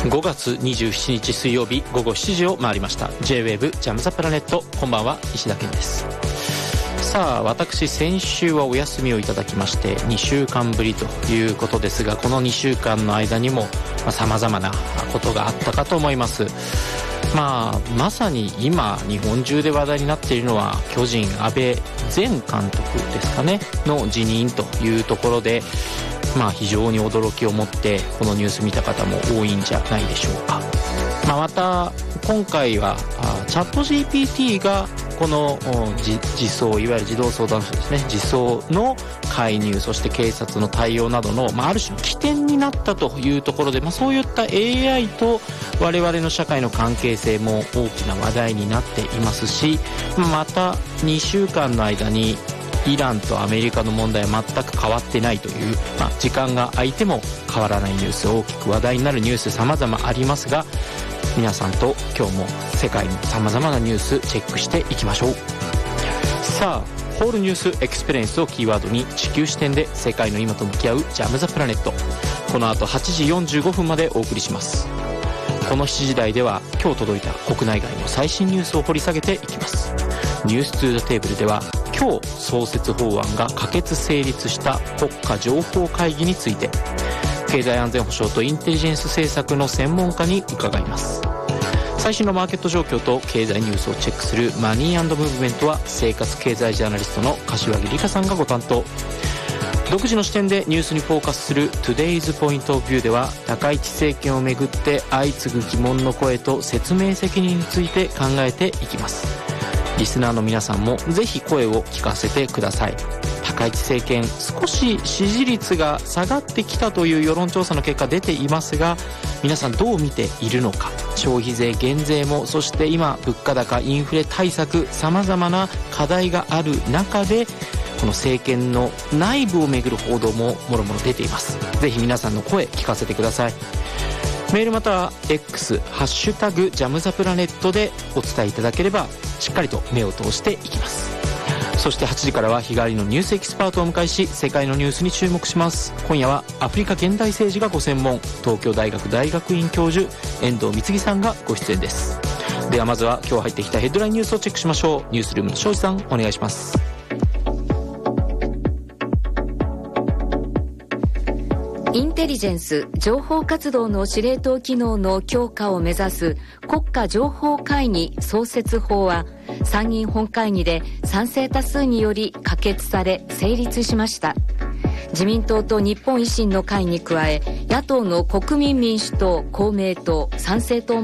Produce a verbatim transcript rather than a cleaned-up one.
ごがつにじゅうしちにち水曜日午後しちじを回りました。 ジェイウェーブ ジャムザプラネット、こんばんは、石田健です。さあ、私先週はお休みをいただきましてにしゅうかんぶりということですが、このにしゅうかんの間にもさまざ、まなことがあったかと思います。まあ、まさに今日本中で話題になっているのは巨人阿部前監督ですかねの辞任というところで、まあ非常に驚きを持ってこのニュース見た方も多いんじゃないでしょうか。まあ、また今回はチャット ジーピーティー がこの自走、いわゆる児童相談所ですね、自走の介入、そして警察の対応などの、まあ、ある種の起点になったというところで、まあ、そういった エーアイ と我々の社会の関係性も大きな話題になっていますし、またにしゅうかんの間にイランとアメリカの問題は全く変わってないという、まあ、時間が空いても変わらないニュース、大きく話題になるニュース様々ありますが、皆さんと今日も世界の様々なニュースチェックしていきましょう。さあ、ホールニュースエクスペリエンスをキーワードに地球視点で世界の今と向き合うジャムザプラネット、この後はちじよんじゅうごふんまでお送りします。このしちじ台では今日届いた国内外の最新ニュースを掘り下げていきます。ニュースツーザテーブルでは今日創設法案が可決成立した国家情報会議について、経済安全保障とインテリジェンス政策の専門家に伺います。最新のマーケット状況と経済ニュースをチェックするマニー&ムーブメントは生活経済ジャーナリストの柏木理香さんがご担当。独自の視点でニュースにフォーカスする Today's Point of View では、高市政権をめぐって相次ぐ疑問の声と説明責任について考えていきます。リスナーの皆さんもぜひ声を聞かせてください。高市政権、少し支持率が下がってきたという世論調査の結果出ていますが、皆さんどう見ているのか。消費税減税も、そして今物価高、インフレ対策、様々な課題がある中で、この政権の内部をめぐる報道ももろもろ出ています。ぜひ皆さんの声聞かせてください。メールまたは X ハッシュタグジャムザプラネットでお伝えいただければしっかりと目を通していきます。そしてはちじからは日替わりのニュースエキスパートをお迎えし、世界のニュースに注目します。今夜はアフリカ現代政治がご専門、東京大学大学院教授遠藤光樹さんがご出演です。ではまずは今日入ってきたヘッドラインニュースをチェックしましょう。ニュースルームの庄司さん、お願いします。 インテリジェンス情報活動の司令塔機能の強化を目指す国家情報会議創設法は参議院本会議で賛成多数により可決され成立しました。自民党と日本維新の会に加え、野党の国民民主党、公明党、参政党